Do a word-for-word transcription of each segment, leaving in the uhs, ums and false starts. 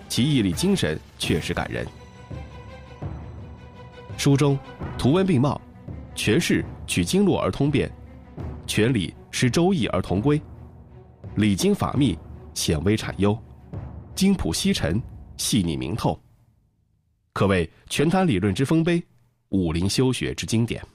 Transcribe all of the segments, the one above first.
其毅力精神确实感人。书中图文并茂，诠释取经络而通变，全理施周易而同归，理经法密，显微阐幽，精朴细沉，细腻明透，可谓全坛理论之丰碑，武林修学之经典。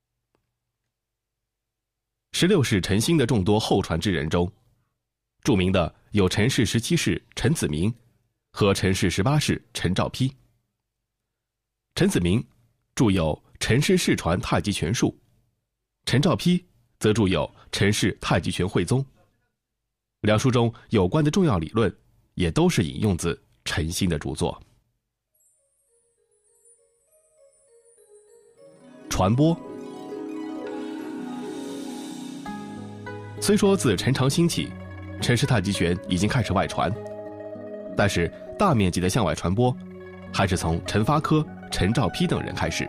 十六世陈兴的众多后传之人中，著名的有陈氏十七世陈子明和陈氏十八世陈兆丕。陈子明著有《陈氏世传太极拳术》，陈兆丕则著有《陈氏太极拳汇宗》。两书中有关的重要理论，也都是引用自陈兴的著作。传播。虽说自陈长兴起，陈氏太极拳已经开始外传，但是大面积的向外传播，还是从陈发科、陈兆丕等人开始。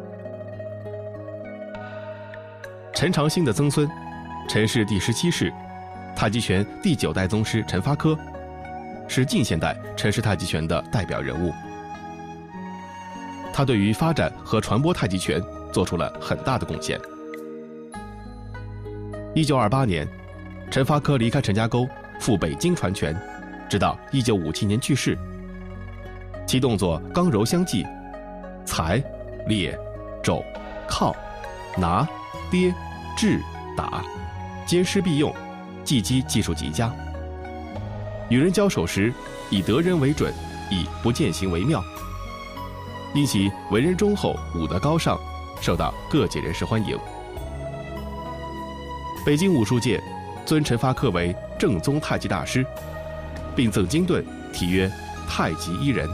陈长兴的曾孙，陈氏第十七世太极拳第九代宗师陈发科，是近现代陈氏太极拳的代表人物。他对于发展和传播太极拳做出了很大的贡献。一九二八年，陈发科离开陈家沟，赴北京传拳，直到一九五七年去世。其动作刚柔相济，踩、裂、肘、靠、拿、跌、掷、打，皆施必用，技击技术极佳。与人交手时，以得人为准，以不见形为妙。因其为人忠厚，武德高尚，受到各界人士欢迎。北京武术界尊陈发科为正宗太极大师，并赠金盾，题曰太极一人。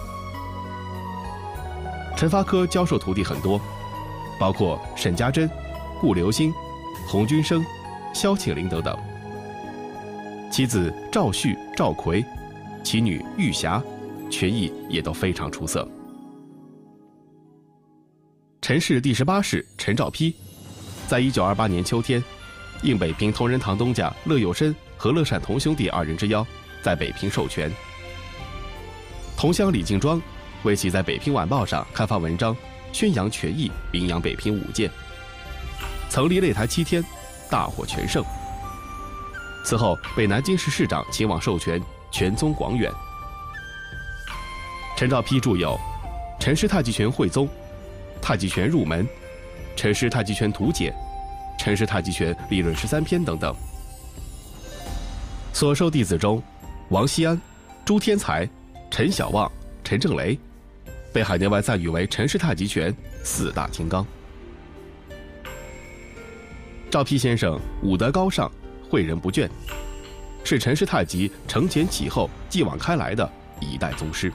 陈发科教授徒弟很多，包括沈家珍、顾留心、洪君生、萧庆龄等等。其子赵旭、赵奎，其女玉霞，拳艺也都非常出色。陈氏第十八世陈兆丕，在一九二八年秋天，应北平同仁堂东家乐友申和乐善同兄弟二人之邀，在北平授权。同乡李敬庄为其在《北平晚报》上刊发文章，宣扬拳艺，名扬北平武界，曾立擂台七天，大获全胜。此后被南京市市长请往授权，权宗广远。陈兆丕著有《陈氏太极拳汇宗》《太极拳入门》《陈氏太极拳图解》《陈氏太极拳理论十三篇》等等。所授弟子中，王锡安、朱天才、陈小旺、陈正雷，被海内外赞誉为陈氏太极拳四大金刚。赵丕先生武德高尚，诲人不倦，是陈氏太极承前启后、继往开来的一代宗师。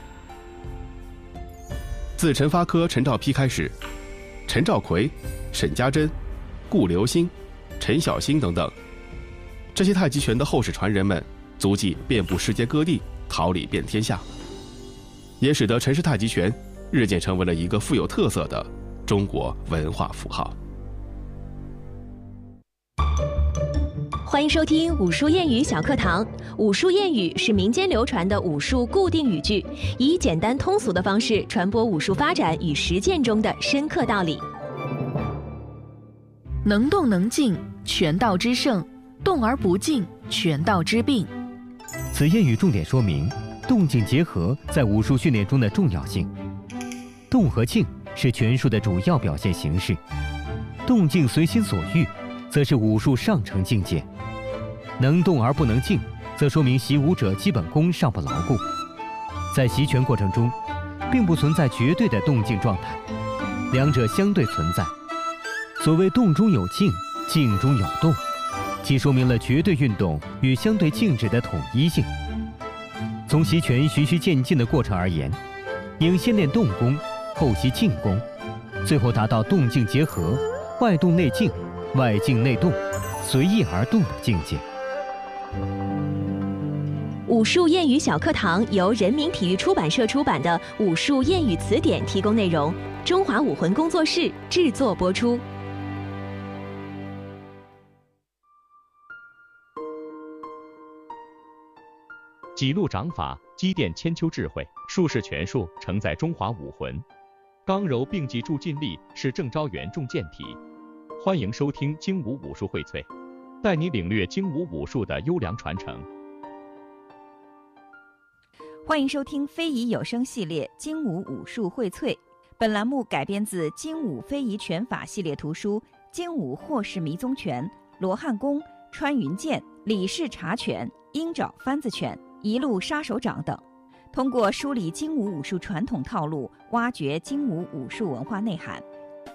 自陈发科、陈兆丕开始，陈兆奎、沈家珍、顾留心、陈小兴等等，这些太极拳的后世传人们足迹遍布世界各地，桃李遍天下，也使得陈氏太极拳日渐成为了一个富有特色的中国文化符号。 欢迎收听武术谚语小课堂。武术谚语是民间流传的武术固定语句，以简单通俗的方式传播武术发展与实践中的深刻道理。 能动能静，拳道之胜；动而不静，拳道之病。 此谚语重点说明动静结合在武术训练中的重要性。动和静是拳术的主要表现形式，动静随心所欲，则是武术上乘境界。能动而不能静，则说明习武者基本功尚不牢固。在习拳过程中，并不存在绝对的动静状态，两者相对存在。所谓动中有静，静中有动，即说明了绝对运动与相对静止的统一性。从习拳循序渐进的过程而言，应先练动功，后习静功，最后达到动静结合、外动内静、外静内动、随意而动的境界。 武术谚语小课堂由人民体育出版社出版的《武术谚语词典》提供内容，中华武魂工作室制作播出。 几路掌法，积淀千秋智慧，术士拳术承载中华武魂。刚柔并济助劲力是郑昭元重健体。欢迎收听精武武术荟萃，带你领略精武武术的优良传承。 欢迎收听非遗有声系列《精武武术荟萃》，本栏目改编自《精武非遗拳法》系列图书《精武霍氏迷踪拳》、罗汉功、穿云箭、李氏察拳、鹰爪翻子拳、一路杀手掌等，通过梳理精武武术传统套路，挖掘精武武术文化内涵。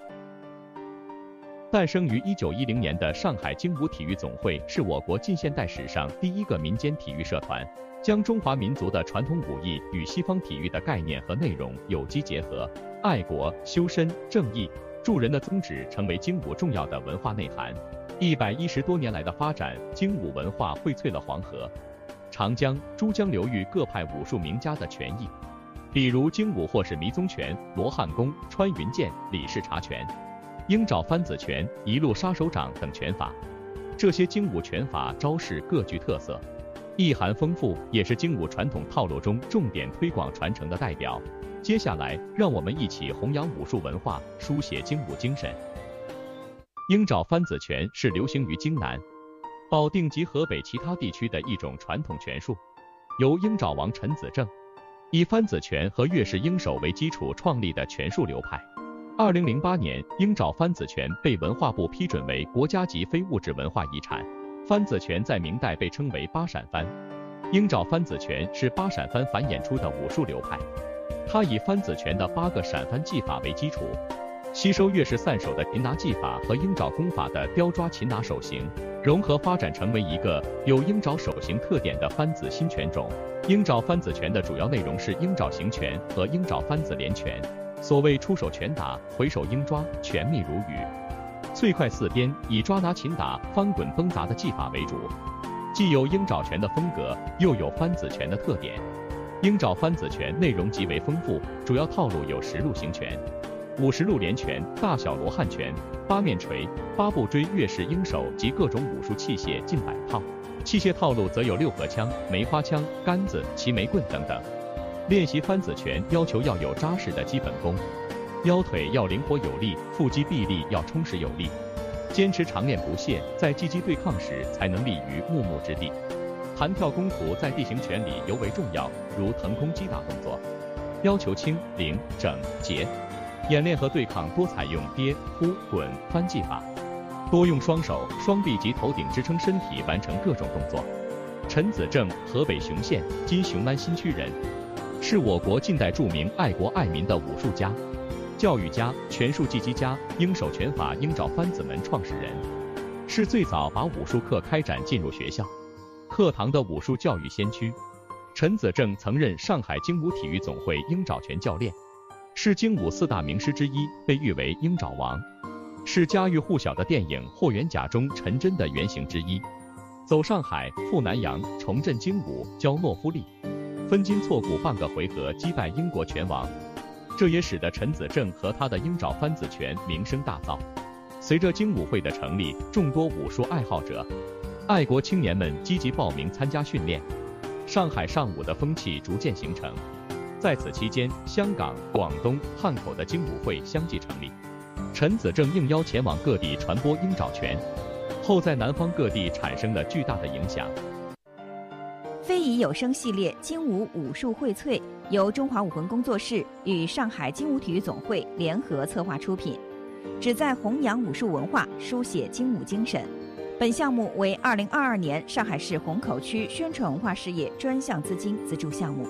诞生于一九一零年的上海精武体育总会是我国近现代史上第一个民间体育社团，将中华民族的传统武艺与西方体育的概念和内容有机结合，爱国、修身、正义、助人的宗旨成为精武重要的文化内涵。一百一十多年来的发展，精武文化荟萃了黄河、长江、珠江流域各派武术名家的拳艺，比如精武霍氏迷踪拳、罗汉功、穿云箭、李氏察拳、鹰爪翻子拳、一路杀手掌等拳法。这些精武拳法招式各具特色，意涵丰富，也是精武传统套路中重点推广传承的代表。接下来，让我们一起弘扬武术文化，书写精武精神。鹰爪翻子拳是流行于京南、保定及河北其他地区的一种传统拳术，由鹰爪王陈子正以翻子拳和越式鹰手为基础创立的拳术流派。二零零八年，鹰爪翻子拳被文化部批准为国家级非物质文化遗产。翻子拳在明代被称为八闪翻，鹰爪翻子拳是八闪翻繁衍出的武术流派。它以翻子拳的八个闪翻技法为基础，吸收越式散手的擒拿技法和鹰爪功法的雕抓擒拿手型，融合发展成为一个有鹰爪手型特点的翻子新拳种。鹰爪翻子拳的主要内容是鹰爪形拳和鹰爪翻子连拳。所谓出手拳打、回手鹰抓，拳密如雨，脆快似鞭，以抓拿擒打、翻滚崩砸的技法为主，既有鹰爪拳的风格，又有翻子拳的特点。鹰爪翻子拳内容极为丰富，主要套路有十路形拳、五十路连拳、大小罗汉拳、八面锤、八步锥、越式鹰手及各种武术器械近百套。器械套路则有六合枪、梅花枪、杆子、齐眉棍等等。练习翻子拳要求要有扎实的基本功，腰腿要灵活有力，腹肌臂力要充实有力，坚持常练不懈，在击击对抗时才能立于木木之地。弹跳功夫在地形拳里尤为重要，如腾空击打动作，要求轻、灵、整、捷。演练和对抗多采用跌、扑、滚、翻技法，多用双手、双臂及头顶支撑身体完成各种动作。陈子正，河北雄县（今雄安新区）人，是我国近代著名爱国爱民的武术家、教育家、拳术技击家，鹰手拳法鹰爪翻子门创始人，是最早把武术课开展进入学校课堂的武术教育先驱。陈子正曾任上海精武体育总会鹰爪拳教练，是精武四大名师之一，被誉为鹰爪王，是家喻户晓的电影《霍元甲》中陈真的原型之一。走上海，赴南洋，重振精武，教诺夫利，分筋错骨半个回合击败英国拳王，这也使得陈子正和他的鹰爪翻子拳名声大噪。随着精武会的成立，众多武术爱好者、爱国青年们积极报名参加训练，上海尚武的风气逐渐形成。在此期间，香港、广东、汉口的精武会相继成立，陈子正应邀前往各地传播鹰爪拳，后在南方各地产生了巨大的影响。 非遗有声系列精武武术荟萃由中华武魂工作室与上海精武体育总会联合策划出品，旨在弘扬武术文化，书写精武精神。本项目为二零二二年上海市虹口区宣传文化事业专项资金资助项目。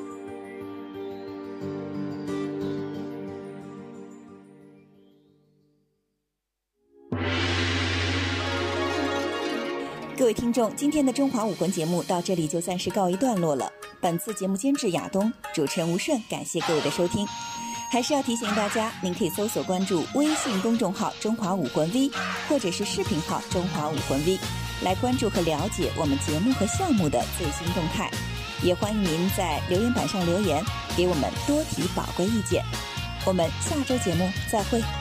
各位听众，今天的中华武魂节目到这里就暂时告一段落了。本次节目监制亚东，主持人吴顺，感谢各位的收听。还是要提醒大家，您可以搜索关注微信公众号中华武魂 V， 或者是视频号中华武魂 V， 来关注和了解我们节目和项目的最新动态。也欢迎您在留言板上留言，给我们多提宝贵意见。我们下周节目再会。